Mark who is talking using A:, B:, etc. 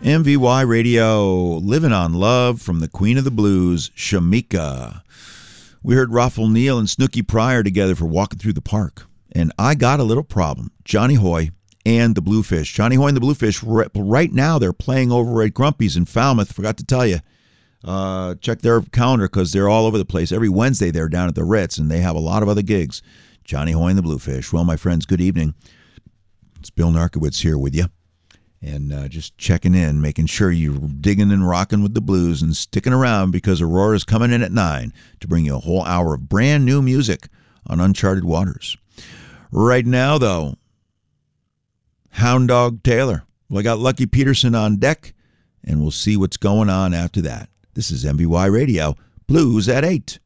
A: MVY Radio, Living on Love from the Queen of the Blues, Shamika. We heard Raffle Neal and Snooky Pryor together for Walking Through the Park. And I got a little problem. Johnny Hoy and the Bluefish. Johnny Hoy and the Bluefish, right now they're playing over at Grumpy's in Falmouth. Forgot to tell you. Check their calendar because they're all over the place. Every Wednesday they're down at the Ritz, and they have a lot of other gigs. Johnny Hoy and the Bluefish. Well, my friends, good evening. It's Bill Narkowitz here with you. And just checking in, making sure you're digging and rocking with the blues and sticking around because Aurora's coming in at 9 to bring you a whole hour of brand new music on Uncharted Waters. Right now, though, Hound Dog Taylor. Well, I got Lucky Peterson on deck, and we'll see what's going on after that. This is MVY Radio, Blues at 8.